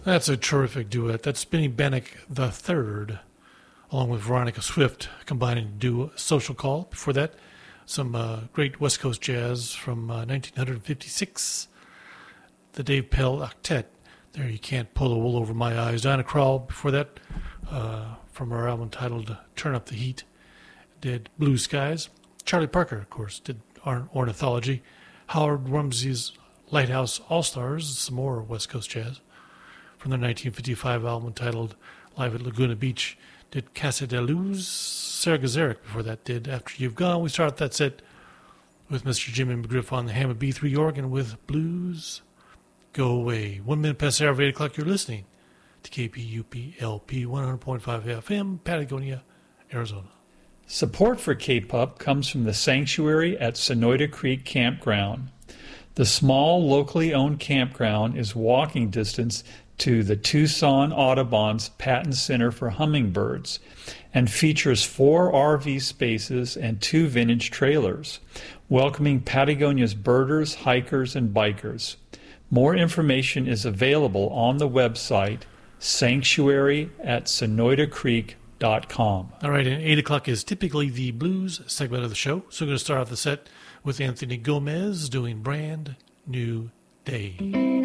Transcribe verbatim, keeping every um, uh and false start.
That's a terrific duet. That's Benny Bannock the Third, along with Veronica Swift, combining to do Social Call. Before that, some uh, great West Coast jazz from uh, nineteen fifty-six. The Dave Pell Octet. There, You Can't Pull the Wool Over My Eyes. Diana Krall, before that, uh, from her album titled Turn Up the Heat, did Blue Skies. Charlie Parker, of course, did Ornithology. Howard Rumsey's Lighthouse All-Stars, some more West Coast jazz. From their nineteen fifty-five album titled Live at Laguna Beach, did Casa de Luz. Sarah Gazaric, before that, did After You've Gone. We start that set with Mister Jimmy McGriff on the Hammond B three organ with Blues Go Away. One minute past the hour of eight o'clock, you're listening to K P U P L P one hundred point five F M, Patagonia, Arizona. Support for K P U P comes from the Sanctuary at Sonoyta Creek Campground. The small, locally owned campground is walking distance to the Tucson Audubon's Patton Center for Hummingbirds and features four R V spaces and two vintage trailers, welcoming Patagonia's birders, hikers, and bikers. More information is available on the website sanctuary at sonoyta creek dot com. All right, and eight o'clock is typically the blues segment of the show, so we're going to start off the set with Anthony Gomez doing Brand New Day.